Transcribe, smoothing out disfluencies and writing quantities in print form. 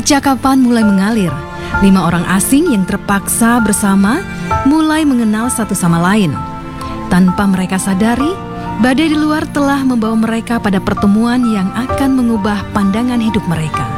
Percakapan mulai mengalir. 5 orang asing yang terpaksa bersama mulai mengenal satu sama lain. Tanpa mereka sadari, badai di luar telah membawa mereka pada pertemuan yang akan mengubah pandangan hidup mereka.